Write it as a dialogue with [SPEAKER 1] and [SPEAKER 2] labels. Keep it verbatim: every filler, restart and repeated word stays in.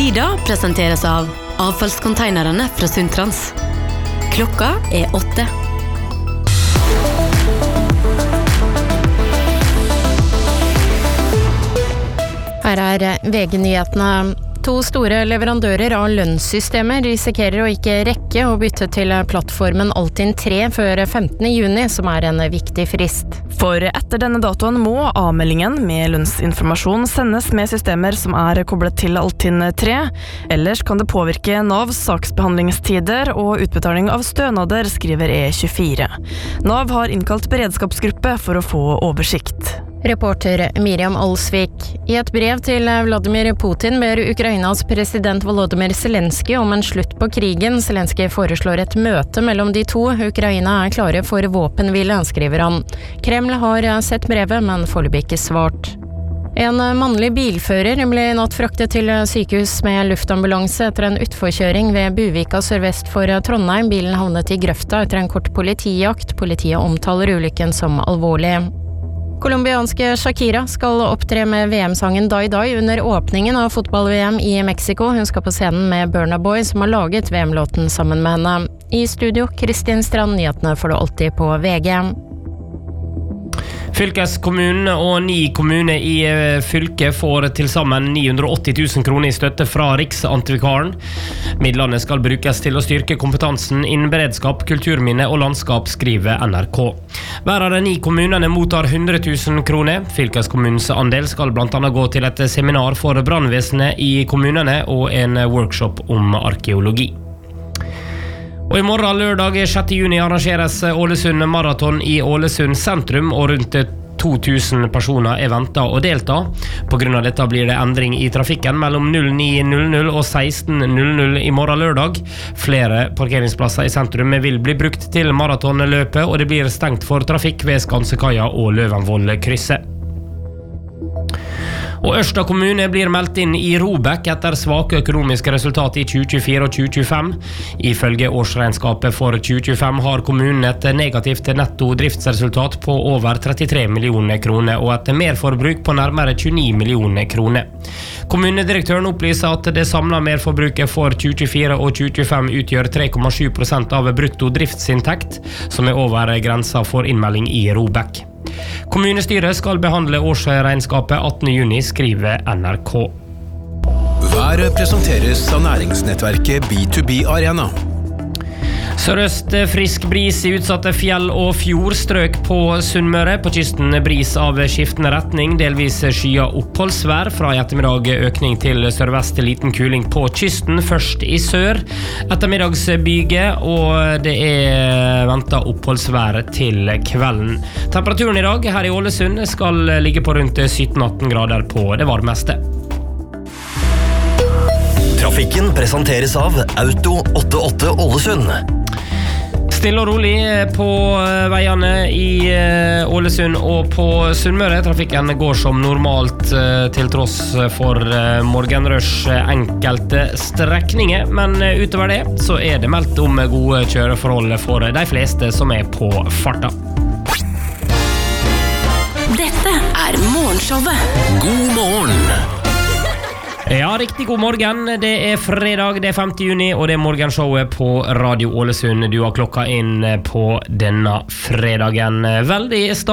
[SPEAKER 1] Tida presenteres av avfallskonteinerne fra Sundtrans. Klokka er åtte.
[SPEAKER 2] Her er V G-nyhetene. To store leverandører av lønnssystemer risikerer å ikke rekke å bytte til plattformen Altinn tre før femtende juni, som er en viktig frist.
[SPEAKER 3] For etter denne datoen må avmeldingen med lønnsinformasjon sendes med systemer som er koblet til Altinn tre. Ellers kan det påvirke Navs saksbehandlingstider og utbetaling av stønader, skriver E tjuefire. Nav har innkalt beredskapsgruppe for å få oversikt.
[SPEAKER 2] Reporter Miriam Alsvik. I et brev til Vladimir Putin ber Ukrainas president Volodymyr Zelensky om en slutt på krigen. Zelensky foreslår et møte mellom de to. Ukraina er klare for våpenhvile, skriver han. Kreml har sett brevet, men foreløpig ikke svart. En mannlig bilfører ble i natt fraktet til sykehus med luftambulanse etter en utforkjøring ved Buvika sørvest for Trondheim. Bilen havnet i grøfta etter en kort politijakt. Politiet omtaler ulykken som alvorlig. Kolumbianske Shakira skal opptre med V M-sangen Die Die under åpningen av fotball-V M i Mexico. Hun skal på scenen med Burna Boy, som har laget V M-låten sammen med henne. I studio, Kristin Strand, nyhetene får du alltid på V G.
[SPEAKER 4] Fylkeskommunen og ni kommuner i fylket får til sammen ni hundre og åtti tusen kroner i støtte fra Riksantikvaren. Midlene skal brukes til å styrke kompetansen innen beredskap, kulturminne og landskap, skriver N R K. Hver av de ni kommunene mottar hundre tusen kroner. Fylkeskommunens andel skal blant annet gå til et seminar for brannvesenet i kommunene og en workshop om arkeologi. Og i morgen lørdag sjette juni arrangeres Ålesund Marathon i Ålesund sentrum, og rundt to tusen personer er ventet å delta. På grunn av dette blir det endring i trafikken mellom ni null null og seksten null null i morgen lørdag. Flere parkeringsplasser i sentrum vil bli brukt til maratonløpet, og det blir stengt for trafikk ved Skansekaia og Løvenvoll-krysset. Og Ørsta kommune blir meldt inn i Robek etter svake økonomiske resultat i tjue tjuefire og tjue tjuefem. Ifølge årsregnskapet for tjue tjuefem har kommunen et negativt netto driftsresultat på over trettitre millioner kroner og et merforbruk på nærmere tjueni millioner kroner. Kommunedirektøren opplyser at det samlede merforbruket for tjue tjuefire og tjue tjuefem utgjør tre komma sju prosent av brutto driftsinntekt, som er over grensa for innmelding i Robek. Kommunestyret skal behandle årsregnskapet attende juni, skriver N R K.
[SPEAKER 5] Været presenteres av næringsnettverket B to B Arena.
[SPEAKER 4] Sørøst frisk bris i utsatte fjell og fjordstrøk på Sunnmøre. På kysten bris av skiftende retning, delvis skya oppholdsvær. Fra i ettermiddag økning til sørvest, liten kuling på kysten, først i sør. Ettermiddagsbyge, og det er ventet oppholdsvær til kvelden. Temperaturen i dag her i Ålesund skal ligge på rundt sytten til atten grader på det varmeste.
[SPEAKER 6] Trafikken presenteres av Auto åttiåtte Ålesund.
[SPEAKER 4] Stille og rolig på veiene i Ålesund og på Sunnmøre. Trafikken går som normalt til tross for morgenrush enkelte strekninger, men utover det så er det meldt om gode kjøreforhold for de fleste som er på farta.
[SPEAKER 1] Dette er morgenshowet.
[SPEAKER 6] God morgen!
[SPEAKER 4] Ja, riktig god morgen. Det er fredag, det er femte juni, og det er morgenshowet på Radio Ålesund. Du har klokka inn på denne fredagen. Veldig